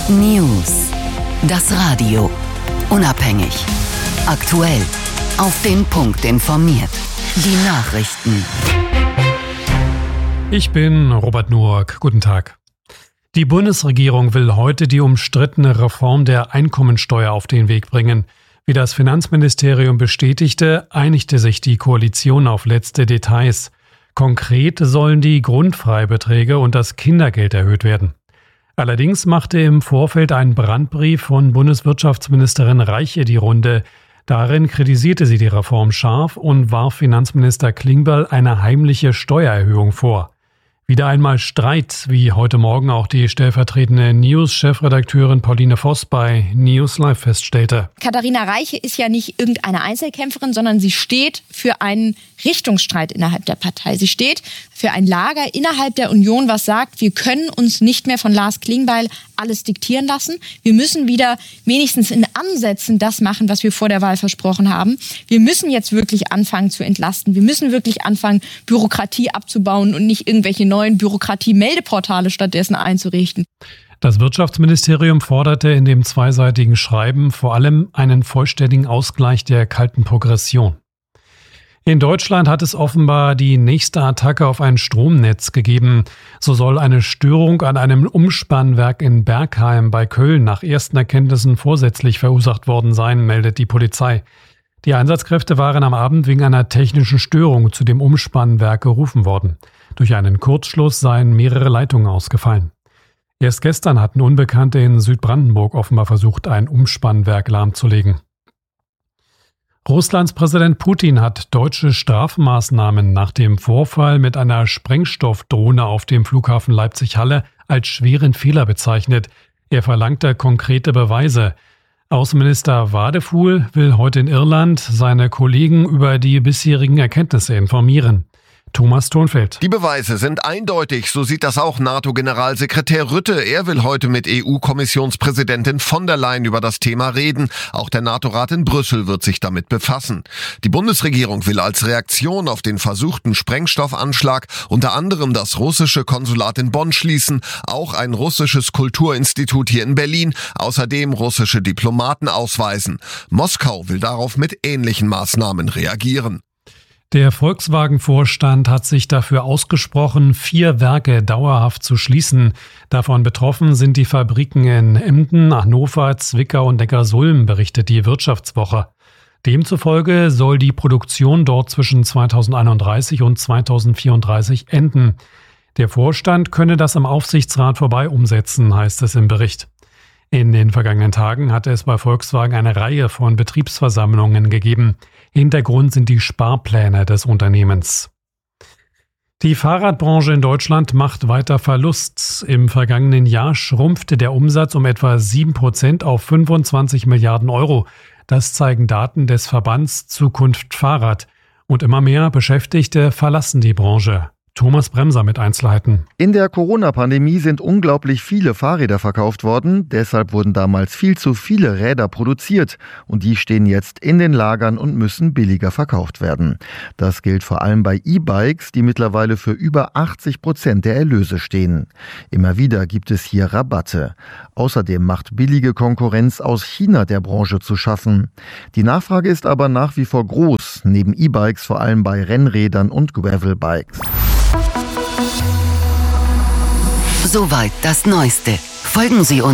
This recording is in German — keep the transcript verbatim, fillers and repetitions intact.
News. Das Radio. Unabhängig. Aktuell. Auf den Punkt informiert. Die Nachrichten. Ich bin Robert Noack. Guten Tag. Die Bundesregierung will heute die umstrittene Reform der Einkommensteuer auf den Weg bringen. Wie das Finanzministerium bestätigte, einigte sich die Koalition auf letzte Details. Konkret sollen die Grundfreibeträge und das Kindergeld erhöht werden. Allerdings machte im Vorfeld ein Brandbrief von Bundeswirtschaftsministerin Reiche die Runde. Darin kritisierte sie die Reform scharf und warf Finanzminister Klingbeil eine heimliche Steuererhöhung vor. Wieder einmal Streit, wie heute Morgen auch die stellvertretende News-Chefredakteurin Pauline Voss bei News Live feststellte. Katharina Reiche ist ja nicht irgendeine Einzelkämpferin, sondern sie steht für einen Richtungsstreit innerhalb der Partei. Sie steht für ein Lager innerhalb der Union, was sagt, wir können uns nicht mehr von Lars Klingbeil alles diktieren lassen. Wir müssen wieder wenigstens in Ansätzen das machen, was wir vor der Wahl versprochen haben. Wir müssen jetzt wirklich anfangen zu entlasten. Wir müssen wirklich anfangen, Bürokratie abzubauen und nicht irgendwelche neuen Bürokratie-Meldeportale stattdessen einzurichten. Das Wirtschaftsministerium forderte in dem zweiseitigen Schreiben vor allem einen vollständigen Ausgleich der kalten Progression. In Deutschland hat es offenbar die nächste Attacke auf ein Stromnetz gegeben. So soll eine Störung an einem Umspannwerk in Bergheim bei Köln nach ersten Erkenntnissen vorsätzlich verursacht worden sein, meldet die Polizei. Die Einsatzkräfte waren am Abend wegen einer technischen Störung zu dem Umspannwerk gerufen worden. Durch einen Kurzschluss seien mehrere Leitungen ausgefallen. Erst gestern hatten Unbekannte in Südbrandenburg offenbar versucht, ein Umspannwerk lahmzulegen. Russlands Präsident Putin hat deutsche Strafmaßnahmen nach dem Vorfall mit einer Sprengstoffdrohne auf dem Flughafen Leipzig-Halle als schweren Fehler bezeichnet. Er verlangte konkrete Beweise. Außenminister Wadefuhl will heute in Irland seine Kollegen über die bisherigen Erkenntnisse informieren. Thomas Thonfeld. Die Beweise sind eindeutig, so sieht das auch NATO-Generalsekretär Rutte. Er will heute mit E U-Kommissionspräsidentin von der Leyen über das Thema reden. Auch der NATO-Rat in Brüssel wird sich damit befassen. Die Bundesregierung will als Reaktion auf den versuchten Sprengstoffanschlag unter anderem das russische Konsulat in Bonn schließen, auch ein russisches Kulturinstitut hier in Berlin, außerdem russische Diplomaten ausweisen. Moskau will darauf mit ähnlichen Maßnahmen reagieren. Der Volkswagen-Vorstand hat sich dafür ausgesprochen, vier Werke dauerhaft zu schließen. Davon betroffen sind die Fabriken in Emden, Hannover, Zwickau und Neckarsulm, berichtet die Wirtschaftswoche. Demzufolge soll die Produktion dort zwischen zweitausendeinunddreißig und zweitausendvierunddreißig enden. Der Vorstand könne das am Aufsichtsrat vorbei umsetzen, heißt es im Bericht. In den vergangenen Tagen hatte es bei Volkswagen eine Reihe von Betriebsversammlungen gegeben. Hintergrund sind die Sparpläne des Unternehmens. Die Fahrradbranche in Deutschland macht weiter Verlust. Im vergangenen Jahr schrumpfte der Umsatz um etwa sieben Prozent auf fünfundzwanzig Milliarden Euro. Das zeigen Daten des Verbands Zukunft Fahrrad. Und immer mehr Beschäftigte verlassen die Branche. Thomas Bremser mit Einzelheiten. In der Corona-Pandemie sind unglaublich viele Fahrräder verkauft worden. Deshalb wurden damals viel zu viele Räder produziert. Und die stehen jetzt in den Lagern und müssen billiger verkauft werden. Das gilt vor allem bei E-Bikes, die mittlerweile für über achtzig Prozent der Erlöse stehen. Immer wieder gibt es hier Rabatte. Außerdem macht billige Konkurrenz aus China der Branche zu schaffen. Die Nachfrage ist aber nach wie vor groß, neben E-Bikes vor allem bei Rennrädern und Gravelbikes. Soweit das Neueste. Folgen Sie uns